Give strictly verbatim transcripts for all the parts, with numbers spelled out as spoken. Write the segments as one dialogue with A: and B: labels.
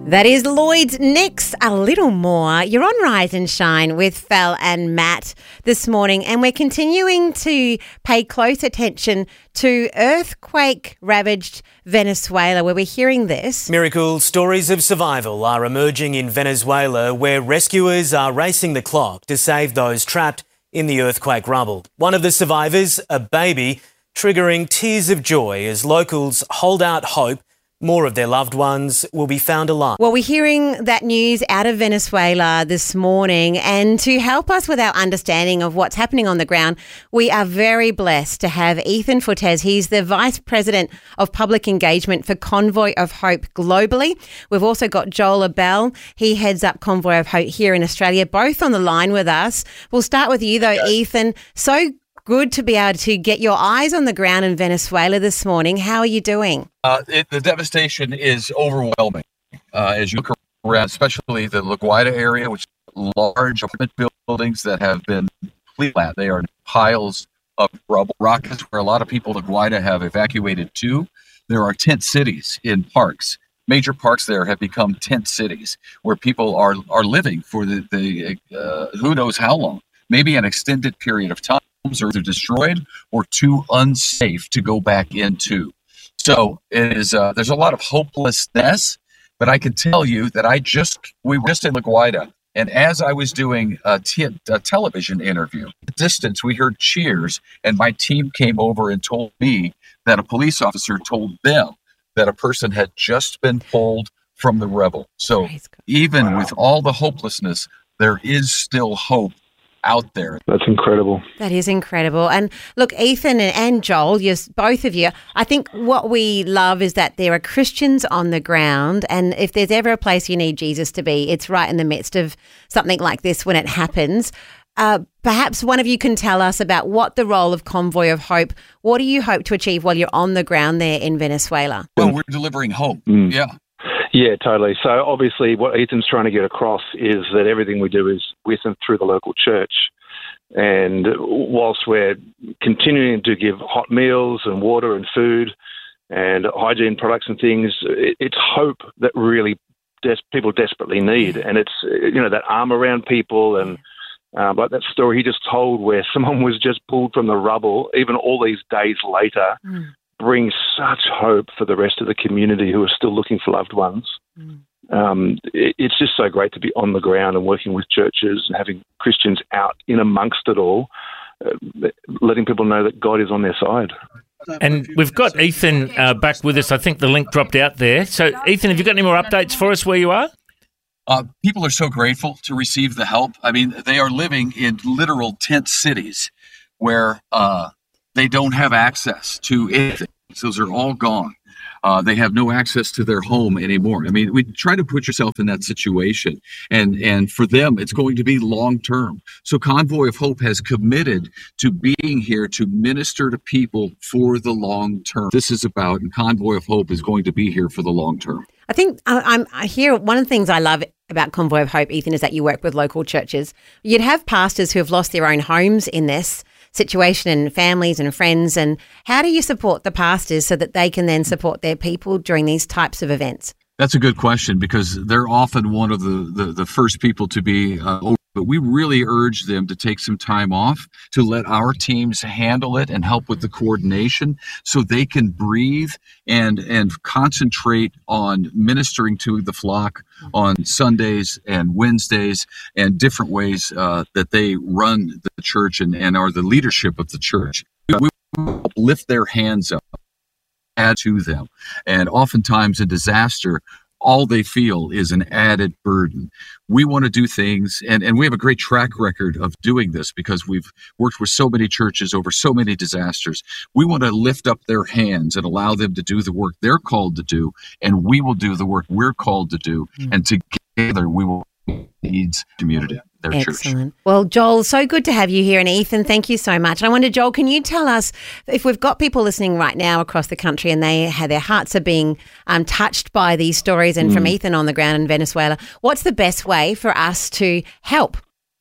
A: That is Lloyd's Nix, a little more. You're on Rise and Shine with Fel and Matt this morning, and we're continuing to pay close attention to earthquake-ravaged Venezuela, where we're hearing this.
B: Miracle stories of survival are emerging in Venezuela, where rescuers are racing the clock to save those trapped in the earthquake rubble. One of the survivors, a baby, triggering tears of joy as locals hold out hope more of their loved ones will be found alive. Well, we're hearing that news out of Venezuela this morning, and to help us with our understanding of what's happening on the ground, we are very blessed to have Ethan Fortes. He's the Vice President of Public Engagement for Convoy of Hope globally. We've also got Joel Abell. He heads up Convoy of Hope here in Australia, both on the line with us. We'll start with you though, yeah. Ethan. So good to be able to get your eyes on the ground in Venezuela this morning. How are you doing?
C: Uh, it, the devastation is overwhelming uh, as you look around, especially the La Guaira area, which is large apartment buildings that have been completely flat. They are piles of rubble. Rockets, where a lot of people in La Guaira have evacuated to. There are tent cities in parks. Major parks there have become tent cities where people are, are living for the, the uh, who knows how long, maybe an extended period of time. Are either destroyed or too unsafe to go back into. So it is. Uh, there's a lot of hopelessness, but I can tell you that I just we were just in La Guaira, and as I was doing a, t- a television interview, at a distance we heard cheers, and my team came over and told me that a police officer told them that a person had just been pulled from the rebel. So even wow. with all the hopelessness, there is still hope out there.
D: That's incredible.
A: That is incredible. And look, Ethan and, and Joel, yes, both of you, I think what we love is that there are Christians on the ground, and if there's ever a place you need Jesus to be, it's right in the midst of something like this when it happens. Uh, perhaps one of you can tell us about what the role of Convoy of Hope, what do you hope to achieve while you're on the ground there in Venezuela?
C: Well, we're delivering hope.
D: Mm.
C: Yeah.
D: Yeah, totally. So obviously what Ethan's trying to get across is that everything we do is with and through the local church. And whilst we're continuing to give hot meals and water and food and hygiene products and things, it's hope that really des- people desperately need. And it's, you know, that arm around people and uh, like that story he just told where someone was just pulled from the rubble, even all these days later, mm. brings such hope for the rest of the community who are still looking for loved ones. Mm. Um, it, it's just so great to be on the ground and working with churches and having Christians out in amongst it all, uh, letting people know that God is on their side.
E: And we've got Ethan uh, back with us. I think the link dropped out there. So, Ethan, have you got any more updates for us where you are?
C: Uh, people are so grateful to receive the help. I mean, they are living in literal tent cities where uh, they don't have access to anything. Those are all gone. Uh, they have no access to their home anymore. I mean, we try to put yourself in that situation, and, and for them, it's going to be long term. So Convoy of Hope has committed to being here to minister to people for the long term. This is about, and Convoy of Hope is going to be here for the long term.
A: I think I, I'm I hear one of the things I love about Convoy of Hope, Ethan, is that you work with local churches. You'd have pastors who have lost their own homes in this situation and families and friends. And how do you support the pastors so that they can then support their people during these types of events?
C: That's a good question, because they're often one of the, the, the first people to be uh, over. But we really urge them to take some time off to let our teams handle it and help with the coordination so they can breathe and and concentrate on ministering to the flock on Sundays and Wednesdays and different ways uh, that they run the church and, and are the leadership of the church. We help lift their hands up, add to them. And oftentimes in disaster, all they feel is an added burden. We want to do things, and, and we have a great track record of doing this because we've worked with so many churches over so many disasters. We want to lift up their hands and allow them to do the work they're called to do, and we will do the work we're called to do, mm-hmm. and together we will needs community, their
A: Excellent.
C: church.
A: Well, Joel, so good to have you here, and Ethan, thank you so much. And I wonder, Joel, can you tell us if we've got people listening right now across the country and they have, their hearts are being um, touched by these stories and mm. from Ethan on the ground in Venezuela, what's the best way for us to help?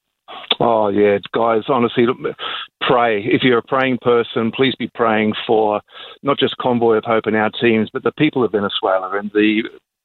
D: Oh, yeah, guys, honestly, pray. If you're a praying person, please be praying for not just Convoy of Hope and our teams, but the people of Venezuela and the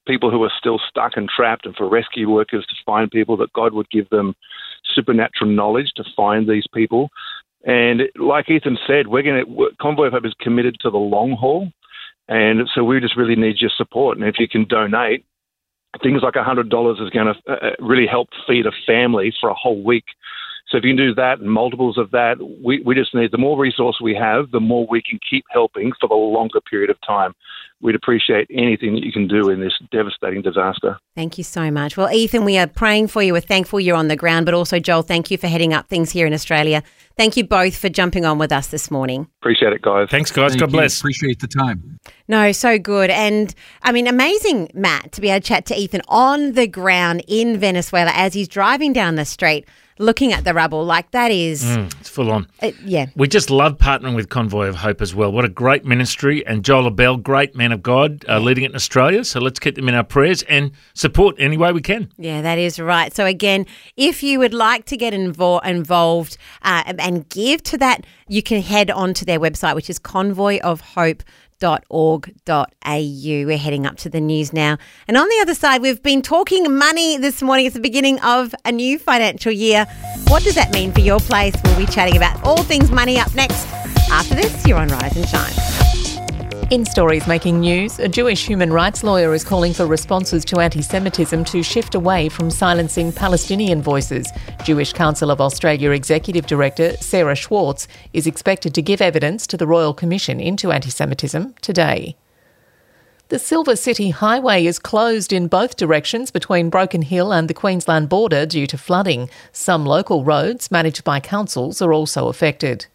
D: people who are still stuck and trapped, and for rescue workers to find people, that God would give them supernatural knowledge to find these people. And like Ethan said, we're going to Convoy of Hope is committed to the long haul, and so we just really need your support. And if you can donate, things like one hundred dollars is going to uh, really help feed a family for a whole week. So if you can do that and multiples of that, we, we just need, the more resource we have, the more we can keep helping for the longer period of time. We'd appreciate anything that you can do in this devastating disaster.
A: Thank you so much. Well, Ethan, we are praying for you. We're thankful you're on the ground, but also, Joel, thank you for heading up things here in Australia. Thank you both for jumping on with us this morning.
D: Appreciate it, guys.
E: Thanks, guys.
C: Thank
E: God
C: you.
E: bless.
C: Appreciate the time.
A: No, so good. And, I mean, amazing, Matt, to be able to chat to Ethan on the ground in Venezuela as he's driving down the street, looking at the rubble. Like, that is...
E: Mm, it's full on.
A: Uh, yeah.
E: We just love partnering with Convoy of Hope as well. What a great ministry. And Joel Abell, great man of God, uh, leading it in Australia. So let's keep them in our prayers and support any way we can.
A: Yeah, that is right. So again, if you would like to get invo- involved uh, and give to that, you can head on to their website, which is convoy of hope dot org dot a u. We're heading up to the news now. And on the other side, we've been talking money this morning. It's the beginning of a new financial year. What does that mean for your place? We'll be chatting about all things money up next. After this, you're on Rise and Shine.
F: In stories making news, a Jewish human rights lawyer is calling for responses to anti-Semitism to shift away from silencing Palestinian voices. Jewish Council of Australia Executive Director Sarah Schwartz is expected to give evidence to the Royal Commission into anti-Semitism today. The Silver City Highway is closed in both directions between Broken Hill and the Queensland border due to flooding. Some local roads managed by councils are also affected.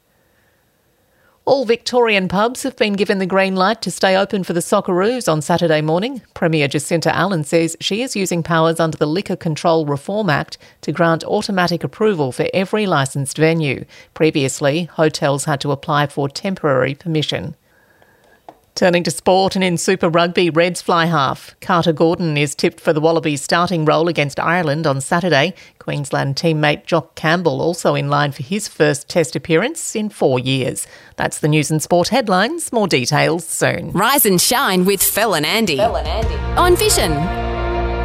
F: All Victorian pubs have been given the green light to stay open for the Socceroos on Saturday morning. Premier Jacinta Allen says she is using powers under the Liquor Control Reform Act to grant automatic approval for every licensed venue. Previously, hotels had to apply for temporary permission. Turning to sport, and in Super Rugby, Reds fly half. Carter Gordon is tipped for the Wallabies starting role against Ireland on Saturday. Queensland teammate Jock Campbell also in line for his first Test appearance in four years. That's the news and sport headlines. More details soon.
G: Rise and Shine with Phil and Andy. Phil and Andy. On Vision.